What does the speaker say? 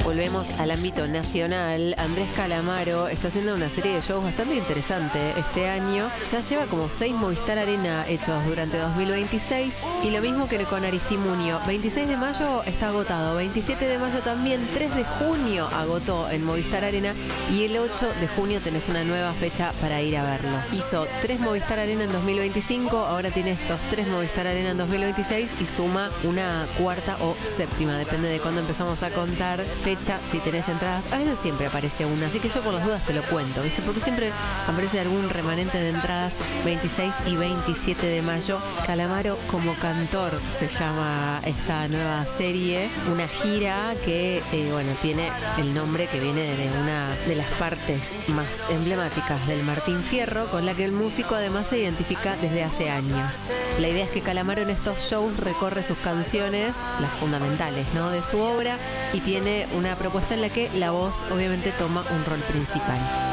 Volvemos al ámbito nacional. Andrés Calamaro está haciendo una serie de shows bastante interesante este año. Ya lleva como 6 Movistar Arena hechos durante 2026 y lo mismo que con Aristimuño. 26 de mayo está agotado, 27 de mayo también, 3 de junio agotó en Movistar Arena y el 8 de junio tenés una nueva fecha para ir a verlo. Hizo 3 Movistar Arena en 2025, ahora tiene estos 3 Movistar Arena en 2026 y suma una cuarta o séptima, depende de cuándo empezamos a contar fecha, si tenés entradas. A veces siempre aparece una, así que yo por las dudas te lo cuento, ¿viste? Porque siempre aparece algún remanente de entradas. 26 y 27 de mayo. Calamaro como cantor se llama esta nueva serie, una gira que tiene el nombre que viene de una de las partes más emblemáticas del Martín Fierro, con la que el músico además se identifica desde hace años. La idea es que Calamaro en estos shows recorre sus canciones, las fundamentales, ¿no?, de su obra, y tiene una propuesta en la que la voz obviamente toma un rol principal.